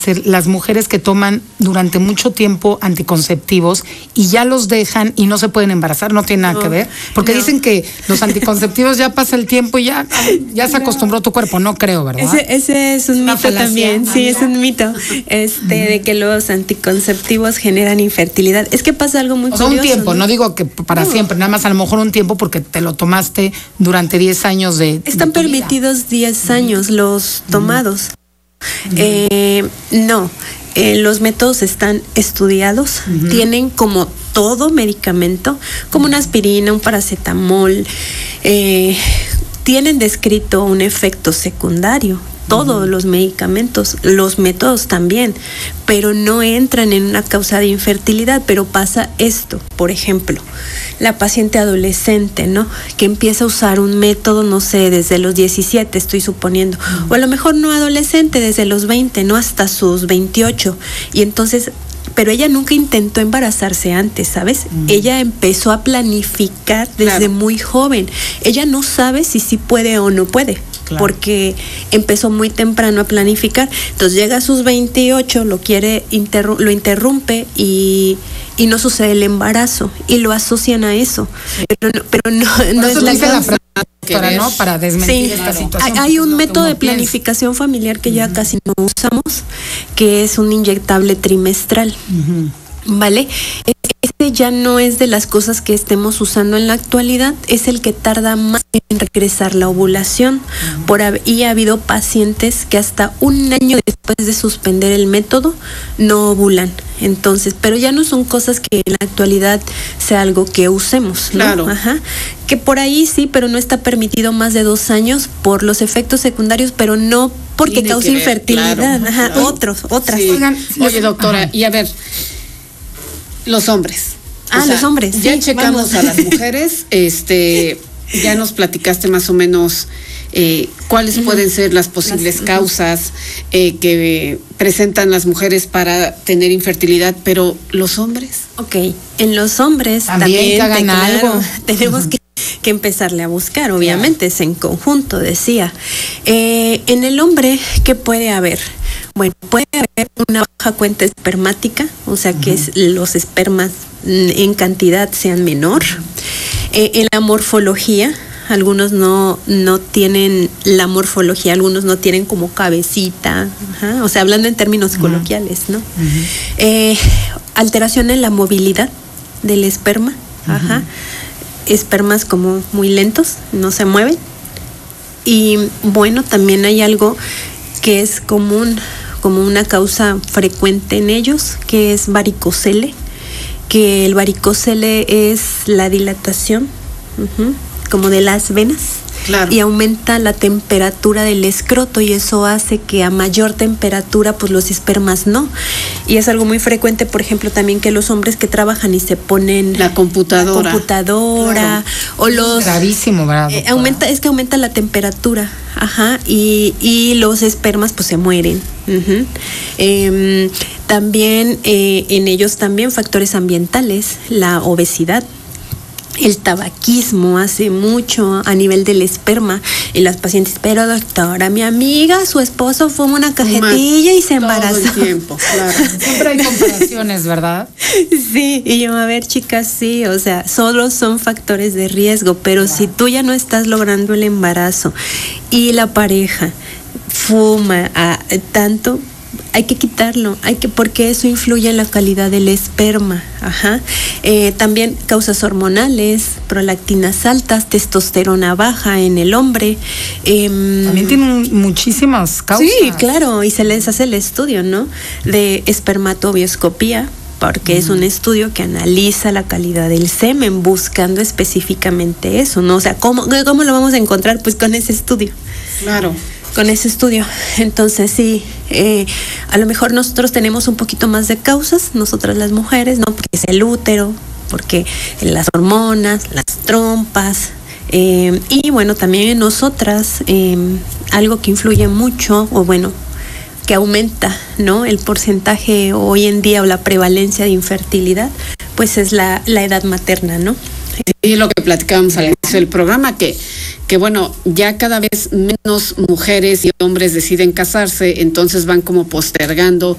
las mujeres que toman durante mucho tiempo anticonceptivos y ya los dejan y no se pueden embarazar? No tiene nada que ver, porque dicen que los anticonceptivos ya pasa el tiempo y ya se acostumbró tu cuerpo. No creo, ¿verdad? Ese es un mito también. Sí, es un mito de que los anticonceptivos generan infertilidad. Es que pasa algo muy curioso. Un tiempo, no digo que para siempre, nada más a lo mejor un tiempo porque te lo tomaste durante 10 años Están permitidos 10 años los tomados. No, los métodos están estudiados, tienen como todo medicamento, como una aspirina, un paracetamol, tienen descrito un efecto secundario. Todos los medicamentos, los métodos también, pero no entran en una causa de infertilidad. Pero pasa esto, por ejemplo, la paciente adolescente, ¿no? Que empieza a usar un método, no sé, desde los 17, estoy suponiendo, o a lo mejor no adolescente, desde los 20, ¿no? Hasta sus 28, y entonces... Pero ella nunca intentó embarazarse antes, ¿sabes? Ella empezó a planificar desde muy joven. Ella no sabe si sí puede o no puede. Porque empezó muy temprano a planificar. Entonces llega a sus 28, lo interrumpe y no sucede el embarazo y lo asocian a eso. Pero no es la causa. Para desmentir esta situación. Hay un método de planificación familiar que ya casi no usamos, que es un inyectable trimestral. ¿Vale? Este ya no es de las cosas que estemos usando en la actualidad, es el que tarda más en regresar la ovulación. Y ha habido pacientes que hasta un año después de suspender el método no ovulan. Entonces, pero ya no son cosas que en la actualidad sea algo que usemos, ¿no? Claro. Que por ahí sí, pero no está permitido más de 2 años por los efectos secundarios, pero no porque causa infertilidad. Claro. Otras. Sí. Oye, doctora, y a ver, los hombres. Los hombres. Ya checamos a las mujeres, ya nos platicaste más o menos cuáles pueden ser las posibles causas que presentan las mujeres para tener infertilidad, pero los hombres. Ok, en los hombres también que hagan algo. Tenemos que empezarle a buscar, obviamente, es en conjunto, decía. En el hombre, ¿qué puede haber? Bueno, puede haber una baja cuenta espermática, o sea que los espermas en cantidad sean menor. En la morfología, algunos no tienen la morfología, algunos no tienen como cabecita, o sea, hablando en términos coloquiales, ¿no? Alteración en la movilidad del esperma, espermas como muy lentos, no se mueven. Y bueno, también hay algo que es común, como una causa frecuente en ellos, que es varicocele, que el varicocele es la dilatación como de las venas. Claro. Y aumenta la temperatura del escroto y eso hace que a mayor temperatura pues los espermas no. Y es algo muy frecuente, por ejemplo, también que los hombres que trabajan y se ponen la computadora claro. O los gravísimo, ¿verdad? Aumenta la temperatura, y los espermas pues se mueren. También en ellos también factores ambientales, la obesidad. El tabaquismo hace mucho a nivel del esperma y las pacientes, pero doctora, mi amiga, su esposo fuma una cajetilla y se embarazó. Todo el tiempo, claro. Siempre hay comparaciones, ¿verdad? Sí, y yo, a ver, chicas, sí, o sea, solo son factores de riesgo, pero si tú ya no estás logrando el embarazo y la pareja fuma tanto, hay que quitarlo, porque eso influye en la calidad del esperma. También causas hormonales, prolactinas altas, testosterona baja en el hombre. También tienen muchísimas causas. Sí, claro, y se les hace el estudio, ¿no? De espermatobioscopía, porque es un estudio que analiza la calidad del semen, buscando específicamente eso, ¿no? O sea, ¿cómo lo vamos a encontrar? Pues con ese estudio. Claro. Con ese estudio. Entonces sí, a lo mejor nosotros tenemos un poquito más de causas, nosotras las mujeres, ¿no? Porque es el útero, porque las hormonas, las trompas, y bueno, también en nosotras, algo que influye mucho, o bueno, que aumenta, ¿no? El porcentaje hoy en día o la prevalencia de infertilidad, pues es la edad materna, ¿no? Y lo que platicábamos al inicio del programa, que bueno, ya cada vez menos mujeres y hombres deciden casarse, entonces van como postergando